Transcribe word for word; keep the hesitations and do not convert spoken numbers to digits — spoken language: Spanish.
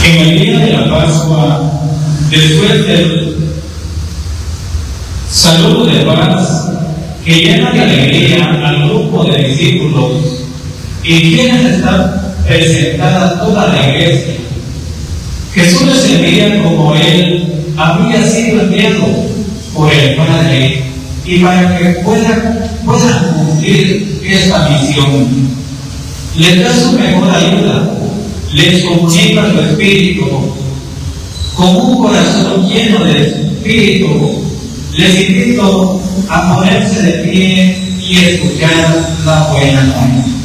En el día de la Pascua, después del saludo de paz que llena de alegría al grupo de discípulos y quienes están presentada toda la iglesia, Jesús les envía como Él había sido enviado por el Padre y para que puedan, puedan cumplir esta misión. Les da su mejor ayuda, les comunica su espíritu. Con un corazón lleno de espíritu, les invito a ponerse de pie y escuchar la buena nueva.